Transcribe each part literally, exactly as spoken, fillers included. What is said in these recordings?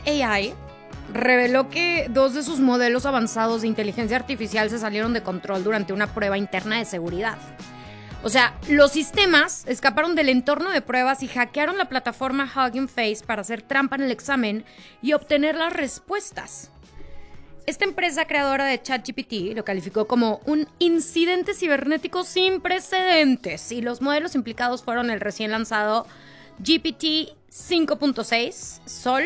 A I reveló que dos de sus modelos avanzados de inteligencia artificial se salieron de control durante una prueba interna de seguridad. O sea, los sistemas escaparon del entorno de pruebas y hackearon la plataforma Hugging Face para hacer trampa en el examen y obtener las respuestas. Esta empresa creadora de ChatGPT lo calificó como un incidente cibernético sin precedentes y los modelos implicados fueron el recién lanzado G P T cinco punto seis, Sol,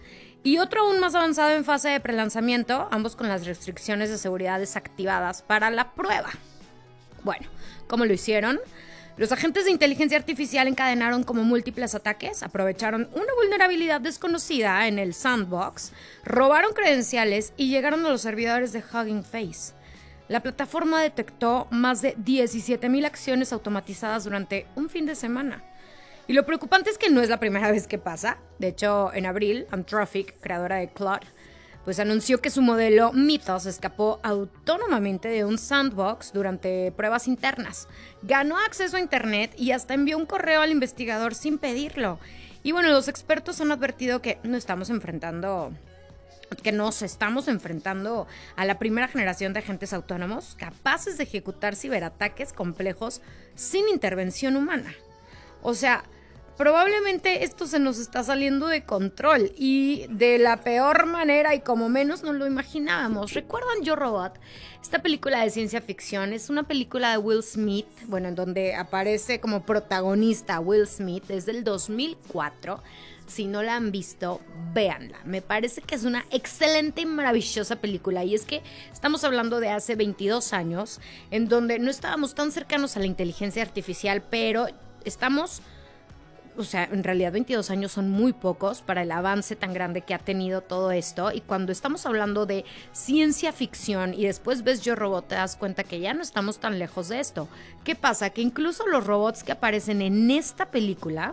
y otro aún más avanzado en fase de prelanzamiento, ambos con las restricciones de seguridad desactivadas para la prueba. Bueno, ¿cómo lo hicieron? Los agentes de inteligencia artificial encadenaron como múltiples ataques, aprovecharon una vulnerabilidad desconocida en el sandbox, robaron credenciales y llegaron a los servidores de Hugging Face. La plataforma detectó más de diecisiete mil acciones automatizadas durante un fin de semana. Y lo preocupante es que no es la primera vez que pasa. De hecho, en abril, Anthropic, creadora de Claude, pues anunció que su modelo Mythos escapó autónomamente de un sandbox durante pruebas internas. Ganó acceso a internet y hasta envió un correo al investigador sin pedirlo. Y bueno, los expertos han advertido que no estamos enfrentando, que nos estamos enfrentando a la primera generación de agentes autónomos capaces de ejecutar ciberataques complejos sin intervención humana. O sea, probablemente esto se nos está saliendo de control y de la peor manera y como menos nos lo imaginábamos. ¿Recuerdan Yo Robot? Esta película de ciencia ficción es una película de Will Smith, bueno, en donde aparece como protagonista Will Smith desde el dos mil cuatro. Si no la han visto, véanla. Me parece que es una excelente y maravillosa película. Y es que estamos hablando de hace veintidós años, en donde no estábamos tan cercanos a la inteligencia artificial, pero estamos... O sea, en realidad veintidós años son muy pocos para el avance tan grande que ha tenido todo esto. Y cuando estamos hablando de ciencia ficción y después ves Yo Robot, te das cuenta que ya no estamos tan lejos de esto. ¿Qué pasa? Que incluso los robots que aparecen en esta película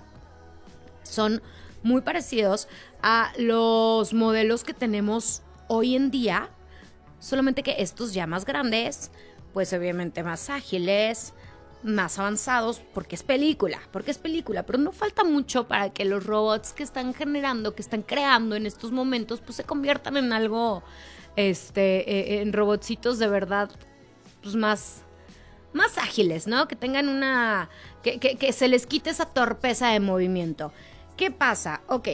son muy parecidos a los modelos que tenemos hoy en día, solamente que estos ya más grandes, pues obviamente más ágiles, más avanzados, porque es película, porque es película, pero no falta mucho para que los robots que están generando, que están creando en estos momentos, pues se conviertan en algo, este, eh, en robotcitos de verdad, pues más, más ágiles, ¿no? Que tengan una, que, que, que se les quite esa torpeza de movimiento. ¿Qué pasa? Ok,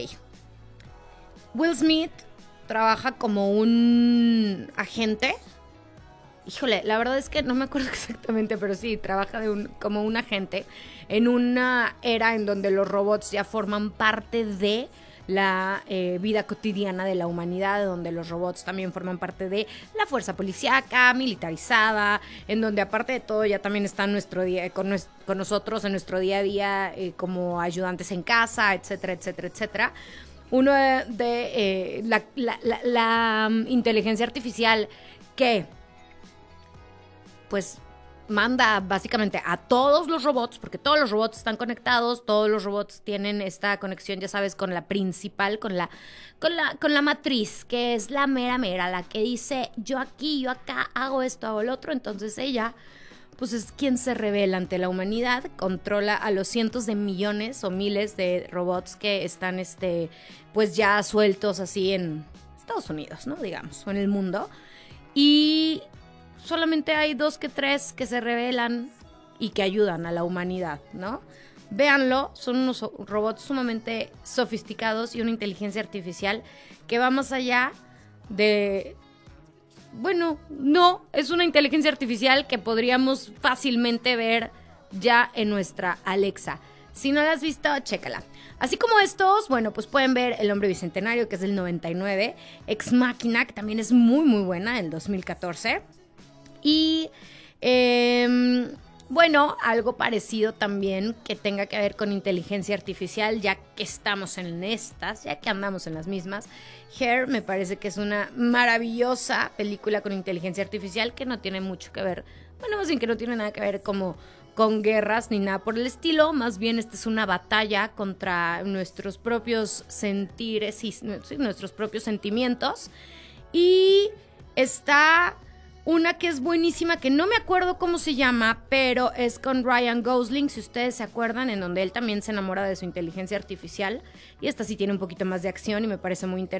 Will Smith trabaja como un agente. Híjole, la verdad es que no me acuerdo exactamente, pero sí, trabaja de un, como un agente en una era en donde los robots ya forman parte de la eh, vida cotidiana de la humanidad, donde los robots también forman parte de la fuerza policíaca, militarizada, en donde aparte de todo ya también están nuestro día, con, nues- con nosotros en nuestro día a día eh, como ayudantes en casa, etcétera, etcétera, etcétera. Uno de, de eh, la, la, la, la um, inteligencia artificial que pues manda básicamente a todos los robots, porque todos los robots están conectados, todos los robots tienen esta conexión, ya sabes, con la principal, con la, con la, con la matriz, que es la mera mera, la que dice yo aquí, yo acá, hago esto, hago el otro. Entonces ella, pues es quien se revela ante la humanidad, controla a los cientos de millones o miles de robots que están, este, pues ya sueltos así en Estados Unidos, ¿no? Digamos, o en el mundo. Y solamente hay dos que tres que se revelan y que ayudan a la humanidad, ¿no? Véanlo, son unos robots sumamente sofisticados y una inteligencia artificial que va más allá de... Bueno, no, es una inteligencia artificial que podríamos fácilmente ver ya en nuestra Alexa. Si no la has visto, chécala. Así como estos, bueno, pues pueden ver El Hombre Bicentenario, que es del noventa y nueve, Ex Machina, que también es muy, muy buena, del dos mil catorce. Y eh, bueno, algo parecido también que tenga que ver con inteligencia artificial, ya que estamos en estas, ya que andamos en las mismas. Her me parece que es una maravillosa película con inteligencia artificial que no tiene mucho que ver, bueno, más bien que no tiene nada que ver como con guerras ni nada por el estilo, más bien esta es una batalla contra nuestros propios sentires y sí, nuestros propios sentimientos. Y está una que es buenísima, que no me acuerdo cómo se llama, pero es con Ryan Gosling, si ustedes se acuerdan, en donde él también se enamora de su inteligencia artificial. Y esta sí tiene un poquito más de acción y me parece muy interesante.